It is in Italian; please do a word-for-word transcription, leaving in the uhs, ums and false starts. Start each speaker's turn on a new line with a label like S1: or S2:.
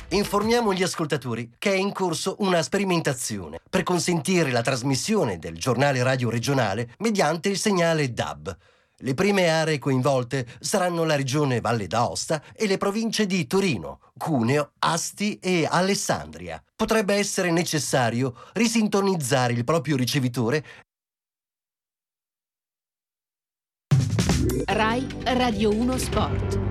S1: Informiamo gli ascoltatori che è in corso una sperimentazione per consentire la trasmissione del giornale radio regionale mediante il segnale D A B. Le prime aree coinvolte saranno la regione Valle d'Aosta e le province di Torino, Cuneo, Asti e Alessandria. Potrebbe essere necessario risintonizzare il proprio ricevitore.
S2: Rai Radio uno Sport.